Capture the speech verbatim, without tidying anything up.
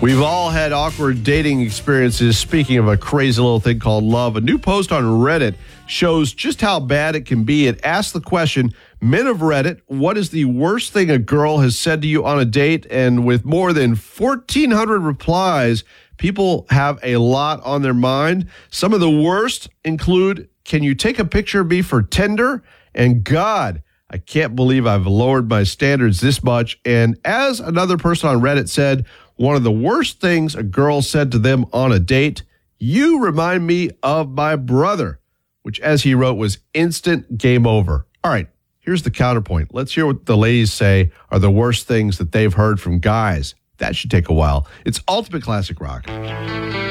We've all had awkward dating experiences. Speaking of a crazy little thing called love, a new post on Reddit shows just how bad it can be. It asks the question, men of Reddit, what is the worst thing a girl has said to you on a date? And with more than fourteen hundred replies, people have a lot on their mind. Some of the worst include, can you take a picture of me for Tinder? And God, I can't believe I've lowered my standards this much. And as another person on Reddit said, one of the worst things a girl said to them on a date, you remind me of my brother, which, as he wrote, was instant game over. All right, here's the counterpoint. Let's hear what the ladies say are the worst things that they've heard from guys. That should take a while. It's Ultimate Classic Rock.